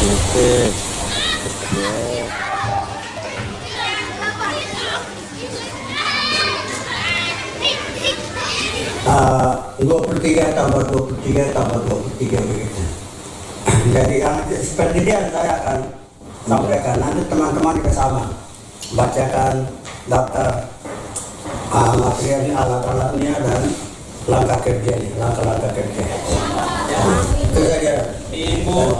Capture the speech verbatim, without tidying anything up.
Oke. Ya. Uh, dua puluh tiga tambah dua puluh tiga tambah dua puluh tiga begitu. Jadi yang seperti dia saya akan sampaikan, nanti teman-teman juga sama bacakan daftar uh, materialnya, alat-alatnya dan langkah kerjanya, langkah-langkah kerja. Itu saja. Ibu